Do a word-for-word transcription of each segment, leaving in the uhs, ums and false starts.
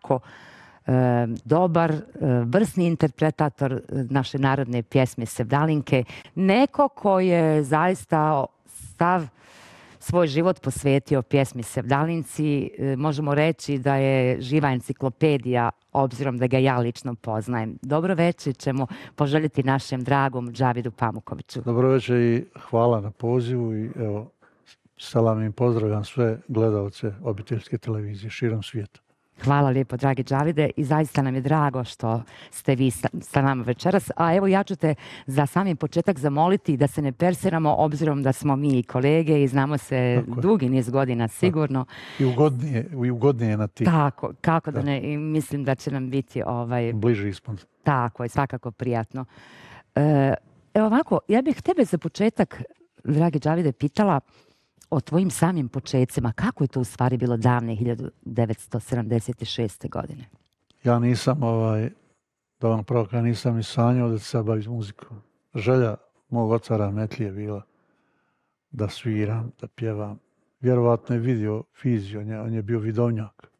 jako e, dobar, e, vrsni interpretator naše narodne pjesme Sevdalinke. Neko ko je zaista stav svoj život posvetio pjesmi Sevdalinci. E, možemo reći da je živa enciklopedija, obzirom da ga ja lično poznajem. Dobro večer ćemo poželjeti našem dragom Džavidu Pamukoviću. Dobro večer i hvala na pozivu i evo, salam im pozdravljam sve gledalce obiteljske televizije širom svijeta. Hvala lijepo, dragi Džavide, i zaista nam je drago što ste vi sa, sa nama večeras. A evo ja ću te za samim početak zamoliti da se ne persiramo, obzirom da smo mi kolege i znamo se tako dugi niz godina sigurno. I ugodnije, i ugodnije na ti. Tako, kako da ne, i mislim da će nam biti ovaj... bliži ispod. Tako je, svakako prijatno. E, evo ovako, ja bih tebe za početak, dragi Džavide, pitala o tvojim samim počecima. Kako je to u stvari bilo davne hiljadu devetsto sedamdeset šeste. godine? Ja nisam, ovaj, da vam pravo kada nisam ni sanjao da se bavim muzikom. Želja mog oca Rahmetlije bila da sviram, da pjevam. Vjerovatno je vidio fiziju, on je, on je bio vidovnjak,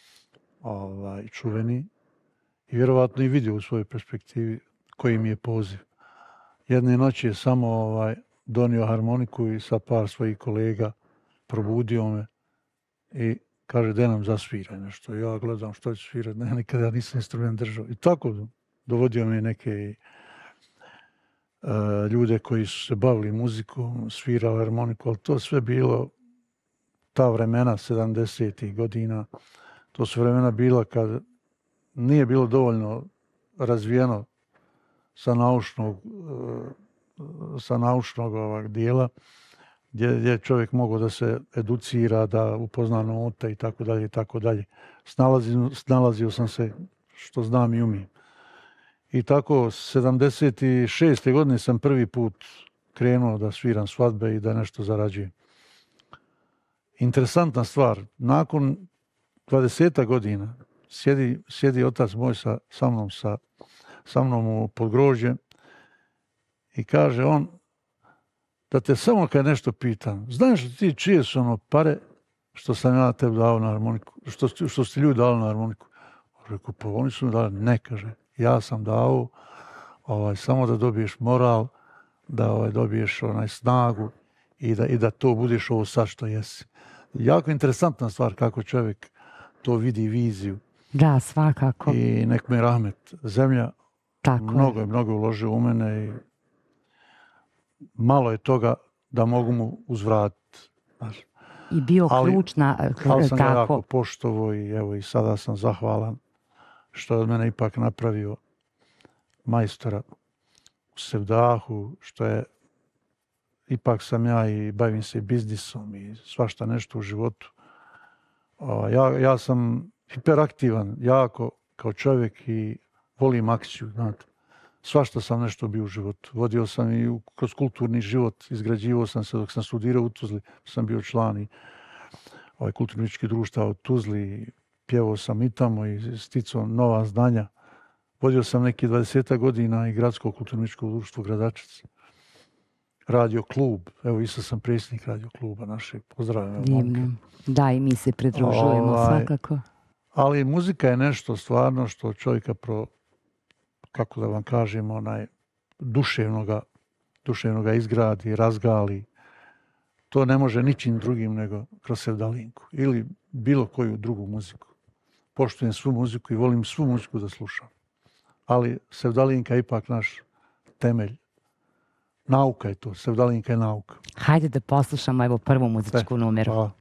ovaj, čuveni. I vjerovatno i vidio u svojoj perspektivi koji mi je poziv. Jedne noći je samo ovaj, donio harmoniku i sa par svojih kolega probudio me i kaže da nam zasviraj nešto. Ja gledam što ću svirati, ne, nikada nisam instrument držao. I tako dovodio me neke uh, ljude koji su se bavili muzikom, svirali harmoniku, ali to sve bilo ta vremena sedamdesetih godina. To su vremena bila kad nije bilo dovoljno razvijeno sa naučnog uh, sa naučnog ovog dijela, gdje je čovjek mogao da se educira, da upozna note i tako dalje i tako dalje. Snalazio, snalazio sam se što znam i umijem. I tako sedamdeset šeste. godine sam prvi put krenuo da sviram svadbe i da nešto zarađujem. Interesantna stvar, nakon dvadeset godina sjedi, sjedi otac moj sa, sa mnom, sa, sa mnom u podgrožđe i kaže on, da te samo kad nešto pitam, znaš ti čije su ono pare što sam ja tebi dao na harmoniku, što, što ste ljudi dali na harmoniku? Rekao, pa oni su mi dali, ne, kaže, ja sam dao ovaj, samo da dobiješ moral, da ovaj, dobiješ onaj snagu i da, i da to budeš ovo sad što jesi. Jako interesantna stvar kako čovjek to vidi viziju. Da, svakako. I nek me rahmet. Zemlja tako mnogo je, mnogo uložio u mene i malo je toga da mogu mu uzvratiti. I bio ali, ključna, ali sam kako? ga jako poštovao i evo i sada sam zahvalan što je od mene ipak napravio majstora u Sevdahu, što je ipak sam ja i bavim se biznisom i svašta nešto u životu. Ja, ja sam hiperaktivan jako kao čovjek i volim akciju, znate. Svašta sam nešto bio u životu. Vodio sam i u, kroz kulturni život, izgrađivao sam se dok sam studirao u Tuzli, sam bio član i ovaj, kulturničkih društava u Tuzli, pjevao sam i tamo i sticao nova znanja. Vodio sam neki dvadeset godina i gradsko kulturničko društvo Gradačac. Radio klub, evo isto sam predsjednik radio kluba našeg, pozdravljam. Divno. Da, i mi se pridružujemo ovaj, svakako. Ali muzika je nešto stvarno što čovjeka pro, kako da vam kažem, onaj duševnoga, duševnoga izgradi, razgali. To ne može ničim drugim nego kroz Sevdalinku ili bilo koju drugu muziku. Poštujem svu muziku i volim svu muziku da slušam. Ali Sevdalinka je ipak naš temelj. Nauka je to, Sevdalinka je nauka. Hajde da poslušamo evo prvu muzičku Sve. numeru. Hvala.